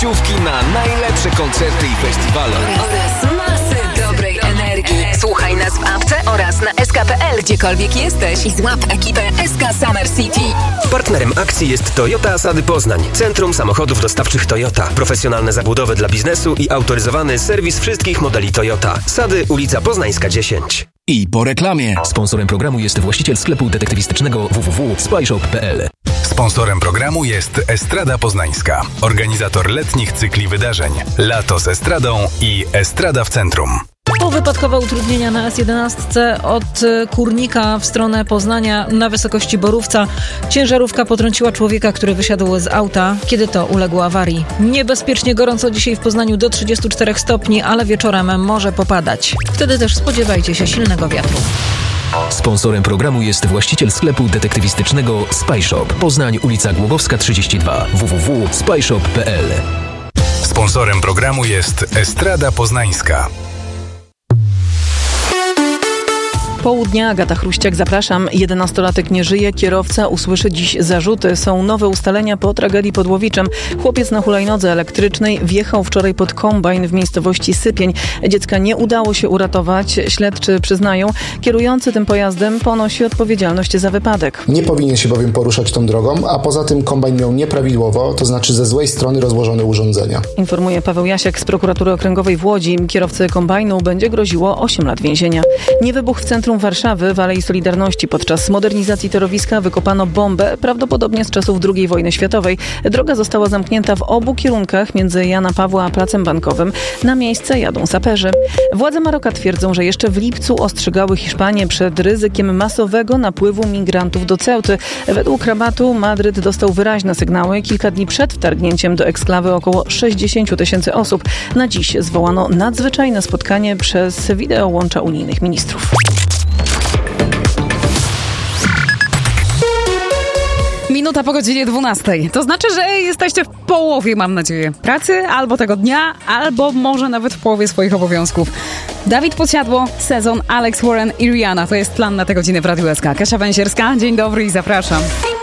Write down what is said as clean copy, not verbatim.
złotówki na najlepsze koncerty i festiwale. Oraz masy dobrej energii. Słuchaj nas w apce oraz na sk.pl, gdziekolwiek jesteś i złap ekipę SK Summer City. Partnerem akcji jest Toyota Sady Poznań, centrum samochodów dostawczych Toyota, profesjonalne zabudowy dla biznesu i autoryzowany serwis wszystkich modeli Toyota. Sady, ulica Poznańska 10. I po reklamie. Sponsorem programu jest właściciel sklepu detektywistycznego www.spyshop.pl. Sponsorem programu jest Estrada Poznańska, organizator letnich cykli wydarzeń Lato z Estradą i Estrada w Centrum. Wypadkowe utrudnienia na S11 od Kurnika w stronę Poznania na wysokości Borówca. Ciężarówka potrąciła człowieka, który wysiadł z auta, kiedy to uległ awarii. Niebezpiecznie gorąco dzisiaj w Poznaniu do 34 stopni, ale wieczorem może popadać. Wtedy też spodziewajcie się silnego wiatru. Sponsorem programu jest właściciel sklepu detektywistycznego Spyshop. Poznań, ulica Głogowska 32. www.spyshop.pl. Sponsorem programu jest Estrada Poznańska. Południa, Agata Chruściak, zapraszam. 11-latek nie żyje, kierowca usłyszy dziś zarzuty. Są nowe ustalenia po tragedii pod Łowiczem. Chłopiec na hulajnodze elektrycznej wjechał wczoraj pod kombajn w miejscowości Sypień. Dziecka nie udało się uratować. Śledczy przyznają, kierujący tym pojazdem ponosi odpowiedzialność za wypadek. Nie powinien się bowiem poruszać tą drogą, a poza tym kombajn miał nieprawidłowo, to znaczy ze złej strony rozłożone urządzenia. Informuje Paweł Jasiak z Prokuratury Okręgowej w Łodzi. Kierowcy kombajnu będzie groziło 8 lat więzienia. Nie wybuch w centrum Warszawy, w Alei Solidarności. Podczas modernizacji torowiska wykopano bombę, prawdopodobnie z czasów II wojny światowej. Droga została zamknięta w obu kierunkach między Jana Pawła a Placem Bankowym. Na miejsce jadą saperzy. Władze Maroka twierdzą, że jeszcze w lipcu ostrzegały Hiszpanię przed ryzykiem masowego napływu migrantów do Ceuty. Według Rabatu Madryt dostał wyraźne sygnały. Kilka dni przed wtargnięciem do eksklawy około 60 000 osób. Na dziś zwołano nadzwyczajne spotkanie przez wideołącza unijnych ministrów. Minuta po godzinie 12. To znaczy, że jesteście w połowie, mam nadzieję, pracy, albo tego dnia, albo może nawet w połowie swoich obowiązków. Dawid Podsiadło, Sezon, Alex Warren i Rihanna. To jest plan na tę godzinę w Radiu SK. Kasia Węsierska, dzień dobry i zapraszam.